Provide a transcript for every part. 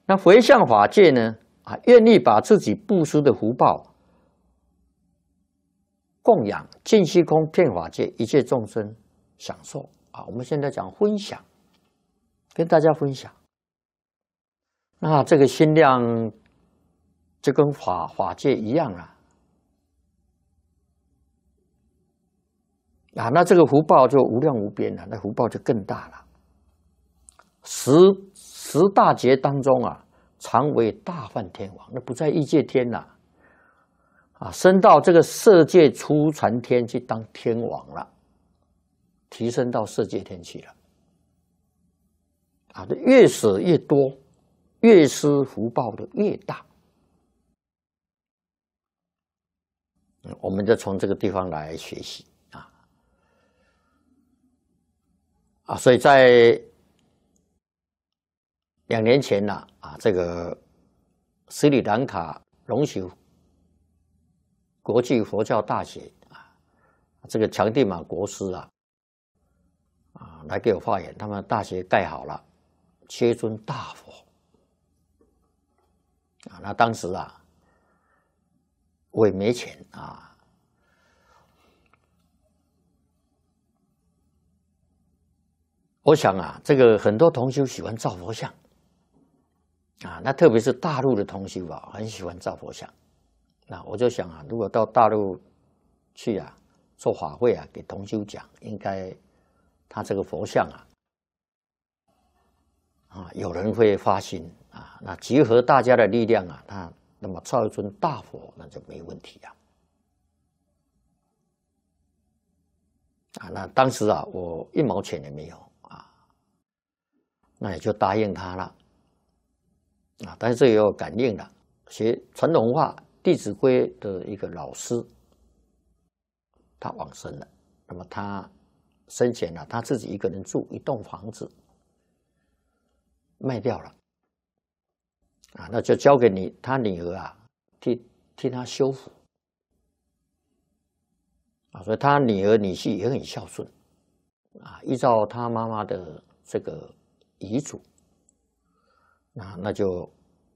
那回向法界呢？愿意把自己布施的福报供养尽虚空遍法界一切众生享受我们现在讲分享，跟大家分享。那这个心量就跟法界一样了那这个福报就无量无边了，那福报就更大了。十大劫当中常为大梵天王，那不在异界天了升到这个色界初禅天去当天王了，提升到色界天去了越舍越多，越施福报的越大。我们就从这个地方来学习所以在2年前这个斯里兰卡隆喜国际佛教大学这个强地玛国师来给我发言，他们大学盖好了，切尊大佛那当时我也没钱我想这个很多同修喜欢造佛像那特别是大陆的同修很喜欢造佛像。那我就想如果到大陆去做法会给同修讲，应该他这个佛像有人会发心那集合大家的力量那么造一尊大佛那就没问题那当时我1毛钱也没有那也就答应他了但是这也有感应了，学传统文化《弟子规》的一个老师，他往生了。那么他生前他自己一个人住一栋房子，卖掉了那就交给他女儿替他修复所以他女儿女婿也很孝顺依照他妈妈的这个遗嘱那就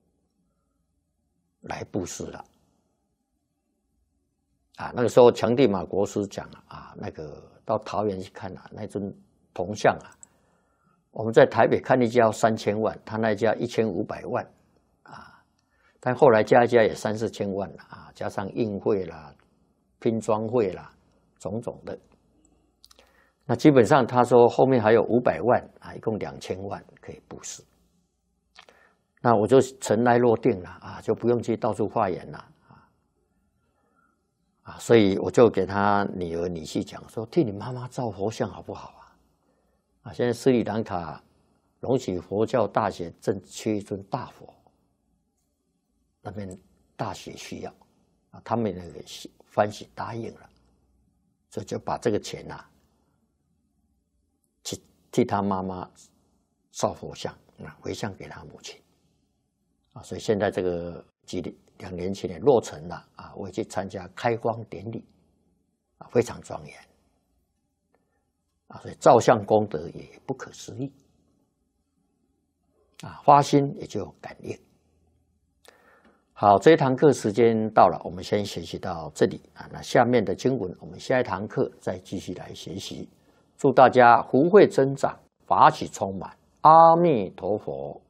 来布施了那个时候强地玛国师讲那个到桃园去看那尊铜像我们在台北看一家要3000万，他那一家1500万但后来加一加也3、4千万了加上印会啦、拼装会啦种种的，那基本上他说后面还有500万一共2000万可以布施。那我就尘埃落定了就不用去到处化缘了所以我就给他女儿女婿讲说，替你妈妈造佛像好不好现在斯里兰卡隆喜佛教大学正缺一尊大佛，那边大学需要他们那个欢喜答应了，所以就把这个钱去替他妈妈造佛像回向给他母亲所以现在这个2年前也落成了我也去参加开光典礼非常庄严所以造像功德也不可思议发心也就有感应。好，这一堂课时间到了，我们先学习到这里那下面的经文我们下一堂课再继续来学习。祝大家福慧增长，法喜充满。阿弥陀佛。